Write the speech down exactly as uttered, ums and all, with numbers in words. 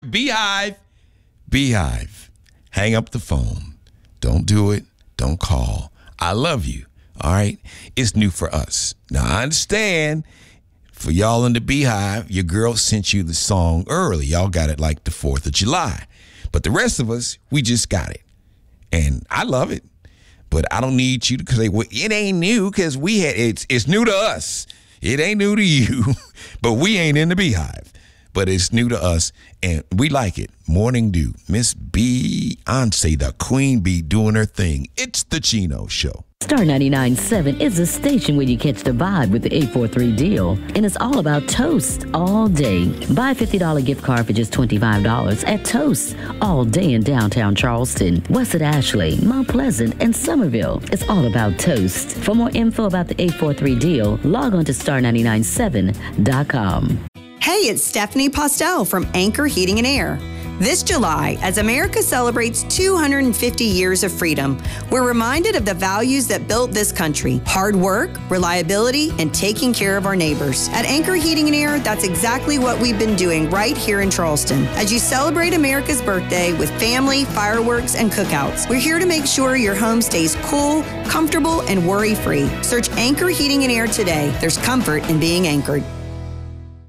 Beehive, Beehive. Hang up the phone. Don't do it. Don't call. I love you. All right? It's new for us. Now, I understand for y'all in the Beehive, your girl sent you the song early. Y'all got it like the fourth of July. But the rest of us, we just got it. And I love it. But I don't need you to say, well, it ain't new because we had it's it's new to us. It ain't new to you, but we ain't in the Beehive. But it's new to us, and we like it. Morning Dew. Miss Beyonce, the queen bee, doing her thing. It's the Chino Show. Star ninety-nine point seven is a station where you catch the vibe with the eight four three deal. And it's all about Toast all day. Buy a fifty dollars gift card for just twenty-five dollars at Toast all day in downtown Charleston, West at Ashley, Mount Pleasant, and Somerville. It's all about Toast. For more info about the eight four three deal, log on to star nine nine seven dot com. Hey, it's Stephanie Postel from Anchor Heating and Air. This July, as America celebrates two hundred fifty years of freedom, we're reminded of the values that built this country: hard work, reliability, and taking care of our neighbors. At Anchor Heating and Air, that's exactly what we've been doing right here in Charleston. As you celebrate America's birthday with family, fireworks, and cookouts, we're here to make sure your home stays cool, comfortable, and worry-free. Search Anchor Heating and Air today. There's comfort in being anchored.